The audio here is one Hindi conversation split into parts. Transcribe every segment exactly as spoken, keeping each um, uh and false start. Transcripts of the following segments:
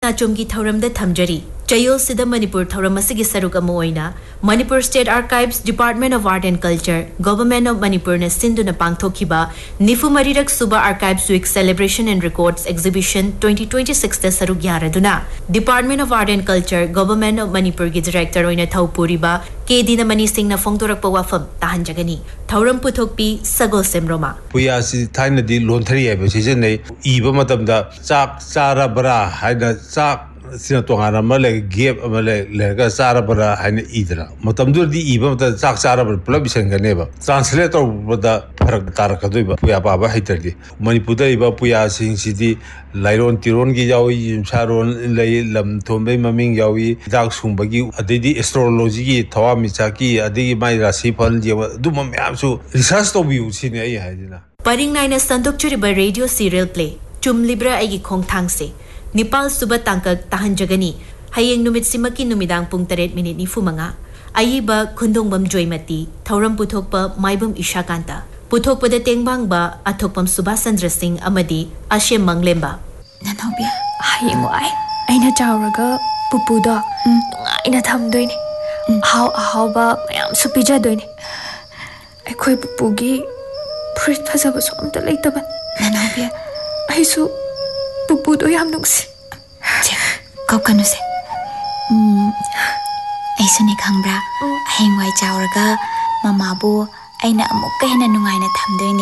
नाचोमगी थौरमदा थमजरी चयोल सिदा मणिपुर थौरम असिगी सरुक अमा ओइना Manipur state archives department of art and culture government of Manipur ने सिंधुना पांगथोखिबा निफुमरीरक सुबा archives week celebration and records exhibition twenty twenty-six दा सरुक यारदुना department of art and culture government of Manipur की डायरेक्टर ओइना थौपुरिबा के दिनमणि सिंह ना फोंगदोरक वाफम ताहंजगनी थौरम पुथोकपी सगोल सेमरोमा पुया सि थाइनदी लोन्थरी है सिजन इबा मतमदा चाक चारा बरा हाइना चाक सिना तोंगाना मले गेप मले लेगा सारा बरा हाइने इदरा मतमदुर दी इबा मत चाक सारा बर पुला बिसंगनेबा ट्रांसलेट बदा फरक तारक दोइबा पुया बाबा हाइतरदी मणिपुर इबा पुया सिंग सिदी लाइरोन तिरोन की जावी सारोन लई लम थोंबे ममिंग जावी दाग सुंबगी अदेदी एस्ट्रोलॉजी की थवा मिचा की अदेगी माइ राशि फल जे दुम म्यामसु रिसर्च तो बिउ सिने आई हाइदिना purring Naina संदोकचुरिबा radio serial play चुमलिब्रा आइगी खोंगथांगसे Nepal सुबह तांकक ताहंजगनी हयेंग नुमित सिमकी नुमिदांग पुंग तरेट मिनिट निफु मंगा अयिबा खुंदोंबम जोइमती थौरम पुथोकपा Maibam इशाकांता पुथोकपद तेंगबांगबा अथोकपम Subhashchandra Singh अमदी ashamed मंगलेम्बा ननौबी हयेंग Y अइना चावरगा पुपुदो नुंगाइना थमदोइने how हाउबा मयाम सु पिजादोइने अखोय पुपुगी फ्रिज फजबा सो अमता लेतबा ननौबी अइसु पुपुदो याम नुंगसी चे कौकनुसे उम ऐसुने खंगब्रा हयेंग वाई चावरगा ममाबु अइना अमुक हेना नुंगाइना थमदोइने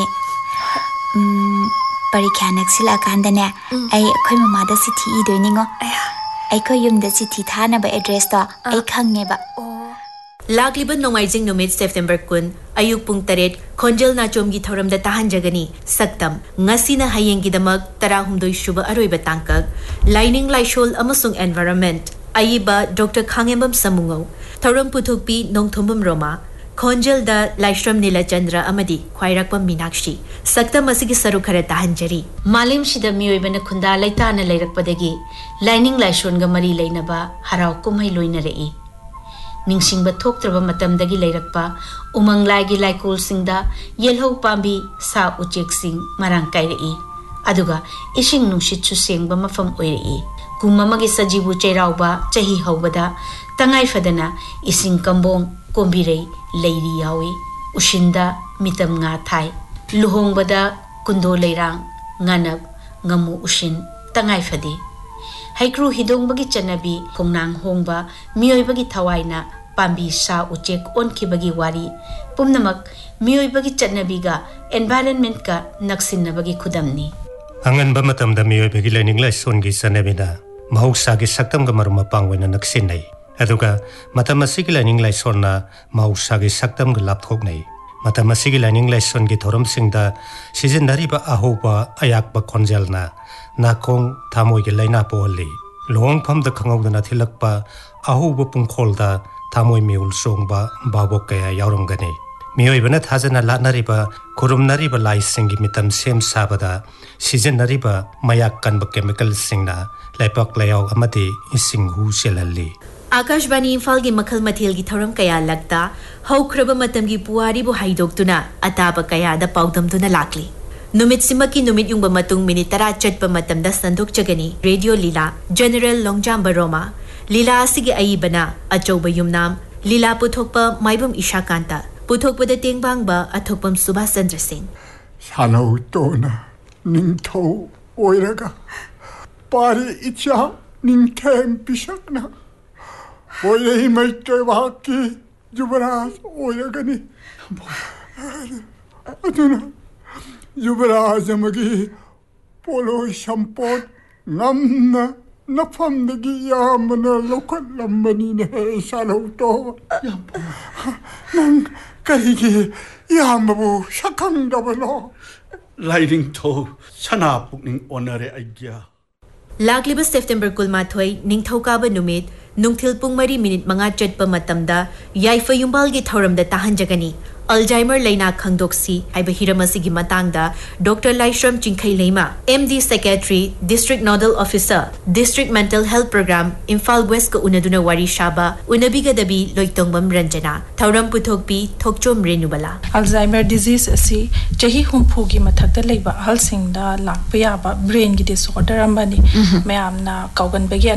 उम परीक्षा नक्सिला कांदने आई अखोय ममादा सिथि इदोइनिंगो अखोय युमदा सिथि थानाबा एड्रेस तो आई खंगनेबा लाकलिबा नोंगाइजिंग नुमित सेप्टेम्बर कुन अयुक पुंग तरेट खोंजल नाचोमगी थौरमदा ताहंजगनी सक्तम ngасina hayenggidamak thirty-nine शुभ अरोइबा तांकक lining लाइशोल अमसुंग environment अयिबा doctor Khangembam समुंगौ थौरम पुथुकपी नोंगथुमबम Roma खोंजल दा लाइश्रम नीलचंद्र अमदी ख्वाइरकपम मीनाक्षी सक्तम असिगी सरु खरा ताहंजरी मालिम सिदा मियोइबना खुंदा लैताना लैरकपदगी लाइनिंग लाइशोनगा मरी लैनबा हराव कुमहै लोइनरेई निंगसिंगबा थोक्त्रबा मतमदगी लैरकपा उमंग लाइगी लाइकोल सिंगदा येलहौ पांबी सा उचेक सिंग मरांग काइरेई अदुगा इसिंग नुंसित सु सेंगबा मफम ओइरेई कुममगी सजीबु चेराउबा चही हौबदा तंगाई फदना इसिंग कंबोंग कोंबिरै लैरी यावी उशिंदा मितम nga Thai लुहोंगबदा कुंदो लैरांग nganab ngamu ushin तंगाई फदे हैक्रू हिदोंबगी चनबी खोंनांग होंगबा मियोइबगी थवाइना पांबी सा उचेक ओनखिबगी वारी पुमनमक मियोइबगी चनबीगा एनवायरनमेंट का नक्सिनबगी खुदमनी अंगनबा मतमदा मियोइबगी लाइनिंग लाइसोनगी चनबीना महौसागी सक्तमगा मरुमा पांगवेना नक्सिनai अदुगा मतम असिगी लाइनिंग लाइसोनना महौसागी सक्तमगा लापथोकनै मतम असिगी लाइनिंग लाइसोनगी थोरमसिंगदा सिजिनदारिबा अहोबा अयाकबा खोंजेलना नाकोंग थामोइगे लाइना पोहली लोंग फमदा खंगौदना थिलकपा अहोबा पुंखोलदा थामोइ मेउल सोंगबा बाबो कया यावरंगने मियोइबना थाजना लानारिबा खुरुमनारिबा लाइसिंगी मितम same साबदा सिजिनदारिबा Mayank कनबा chemical सिंगना लाइपक लायाव अमदि इसिंग who सेलल्ली Akashvani Imphal की मखल मथेल की थौरम कया लगता हौख्रब मतम की पुआरी बु हाइदोक्तुना अताब कया दा पाउदमदुना लाकली नुमित सिमकी नुमित युंग मतुंग मिनिट तरा चटप मतम दा संदुक चगनी रेडियो लीला जनरल लोंगजाम बरोमा लीला असिगे अयिबना अचौब युमनाम लीला पुथोकप माइबम इशाकांता पुथोकपद तेंगबांगबा अथोकपम सुभाषचंद्र सिंह सानौ तोना निंथौ ओइरगा पारी इच्छा निंथेम पिशकना ओइरही मैत्रे वाकी युवराज ओइरगनी अदुना युवराज मगी पोलो शंपोट नमना नफमदगी यामना लोकलंबनी ने सालो तो नंग करिगे यामबु शकंगबलो लाइडिंग तो सना पुकनिंग ओनरे आज्ञा लाकलिबा सेप्टेम्बर कुलमाथोई निंगथौकाबा नुमित नुंगथिल पुंग मरी मिनिट मंगा चटप मतमदा याइफा युंबालगी थौरमदा ताहंजगनी अल्जाइमर लैना खंगदोक्सी हाइबा हिरमसिगी मतंगदा doctor Laishram चिंखै lemma MD secretary district nodal officer district mental health programme Imphal waste को उनदुना वारी शाबा उनबिगदबी लोइतोंगबम रंजना थौरम पुथोकपी थोकचोम रेनुबला अल्जाइमर डिजीज असि चही हुंफुगी मथक्ता लेबा हलसिंगदा लाकपा याबा ब्रेन की डिसऑर्डर अमबनी मयामना काउगनबगी